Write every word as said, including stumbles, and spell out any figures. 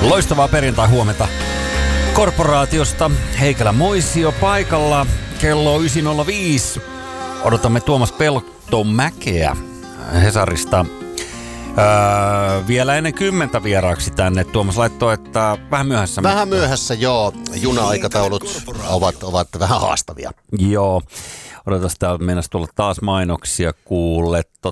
Loistavaa perjantai-huomenta korporaatiosta. Heikelä Moisio paikalla. Kello yhdeksän nolla viisi. Odotamme Tuomas Peltomäkeä Hesarista. Öö, vielä ennen kymmentä vieraaksi tänne. Tuomas laittoi, että vähän myöhässä. Vähän myöhässä, joo. Juna-aikataulut ovat, ovat vähän haastavia. Joo. Odotas, täällä meinasi tulla taas mainoksia kuulle.